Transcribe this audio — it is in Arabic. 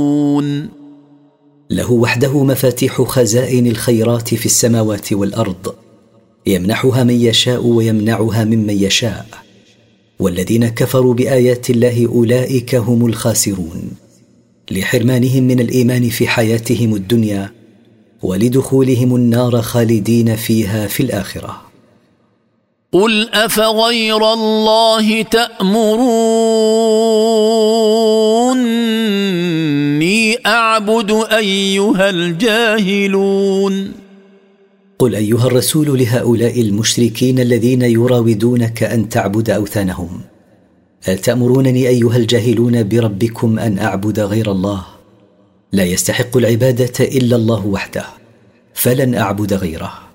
له وحده مفاتيح خزائن الخيرات في السماوات والأرض، يمنحها من يشاء ويمنعها ممن يشاء. والذين كفروا بآيات الله أولئك هم الخاسرون، لحرمانهم من الإيمان في حياتهم الدنيا، ولدخولهم النار خالدين فيها في الآخرة. قل أفغير الله تأمروني أعبد أيها الجاهلون. قل أيها الرسول لهؤلاء المشركين الذين يراودونك أن تعبد أوثانهم: هل تأمرونني أيها الجاهلون بربكم أن أعبد غير الله؟ لا يستحق العبادة إلا الله وحده، فلن أعبد غيره.